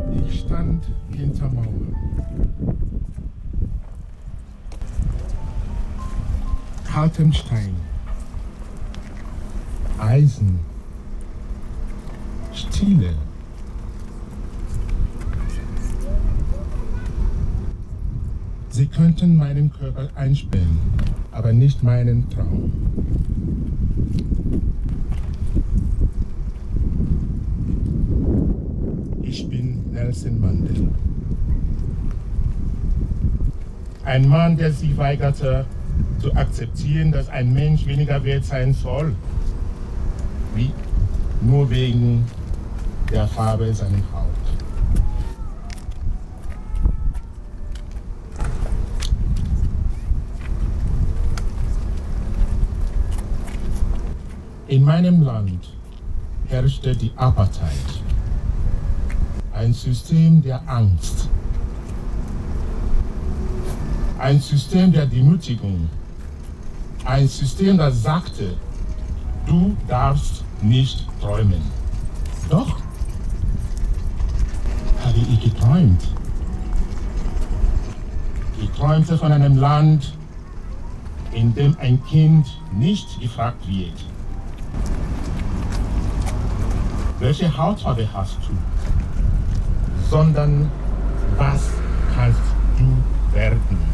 Ich stand hinter Mauern. Kaltem Stein. Eisen. Stille. Sie könnten meinen Körper einsperren, aber nicht meinen Traum. Ich bin Nelson Mandela. Ein Mann, der sich weigerte, zu akzeptieren, dass ein Mensch weniger wert sein soll, wie nur wegen der Farbe seiner Haut. In meinem Land herrschte die Apartheid, ein System der Angst, ein System der Demütigung, ein System, das sagte, du darfst nicht träumen. Doch habe ich geträumt. Ich träumte von einem Land, in dem ein Kind nicht gefragt wird, welche Hautfarbe hast du, sondern was kannst du werden.